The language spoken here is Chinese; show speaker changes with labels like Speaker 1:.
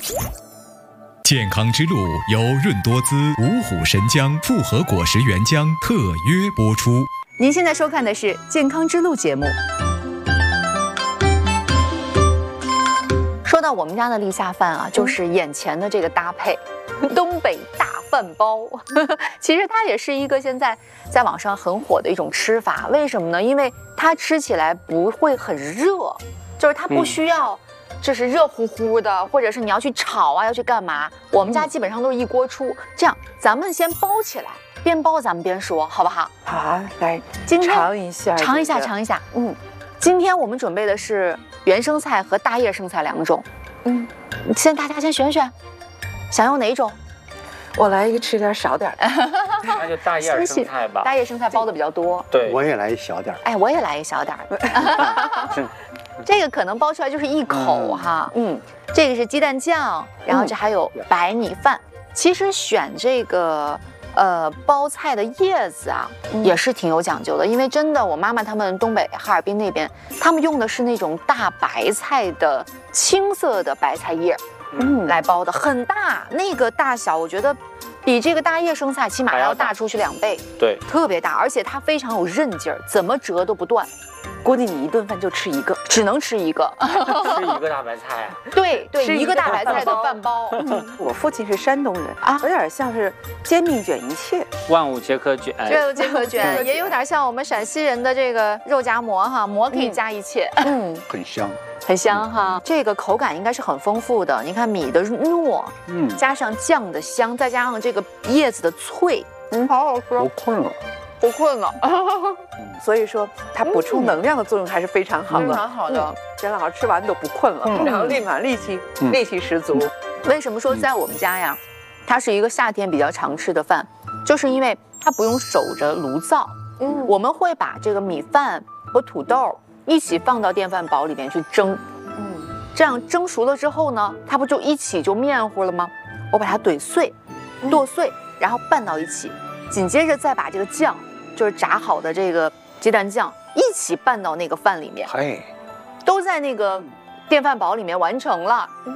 Speaker 1: 健康之路由润多滋、五虎神姜复合果实原浆特约播出。
Speaker 2: 您现在收看的是《健康之路》节目。说到我们家的立夏饭啊，就是眼前的这个搭配，东北大饭包。其实它也是一个现在在网上很火的一种吃法。为什么呢？因为它吃起来不会很热，就是它不需要就是热乎乎的，或者是你要去炒啊，要去干嘛？我们家基本上都是一锅出。这样，咱们先包起来，边包咱们边说，好不好？
Speaker 3: 好啊，来
Speaker 2: 今天
Speaker 3: 尝一下，
Speaker 2: 尝一下，尝一下。今天我们准备的是原生菜和大叶生菜两种。大家先选选，想用哪一种？
Speaker 3: 我来一个吃点少点的，
Speaker 4: 那就大叶生菜吧。
Speaker 2: 大叶生菜包的比较多。
Speaker 4: 对，
Speaker 5: 我也来一小点。
Speaker 2: 哎，我也来一小点儿。这个可能包出来就是一口哈。这个是鸡蛋酱，然后这还有白米饭。其实选这个包菜的叶子啊，也是挺有讲究的，因为真的我妈妈他们东北哈尔滨那边，他们用的是那种大白菜的青色的白菜叶，来包的，很大，那个大小我觉得比这个大叶生菜起码要大出去2倍，
Speaker 4: 对，
Speaker 2: 特别大，而且它非常有韧劲儿，怎么折都不断。
Speaker 3: 估计你一顿饭就吃一个，
Speaker 2: 只能吃一个，
Speaker 4: 吃一个大白菜。
Speaker 2: 对，一个大白菜的饭包。
Speaker 3: 我父亲是山东人啊，有点像是煎饼卷一切，
Speaker 4: 万物皆可卷，
Speaker 2: 皆可卷，也有点像我们陕西人的这个肉夹馍哈，馍可以加一切，
Speaker 5: 很香，
Speaker 2: 很香哈。这个口感应该是很丰富的，你看米的糯，加上酱的香，再加上这个叶子的脆，好好吃。
Speaker 5: 我困了。
Speaker 2: 不困了，
Speaker 3: 所以说它补充能量的作用还是非常好的，
Speaker 2: 非常好的。
Speaker 3: 真的好，吃完都不困了，然后立马力气十足。
Speaker 2: 为什么说在我们家呀，它是一个夏天比较常吃的饭，就是因为它不用守着炉灶，我们会把这个米饭和土豆一起放到电饭煲里面去蒸，这样蒸熟了之后呢，它不就一起就面糊了吗？我把它剁碎，然后拌到一起，紧接着再把这个酱，就是炸好的这个鸡蛋酱一起拌到那个饭里面，都在那个电饭煲里面完成了。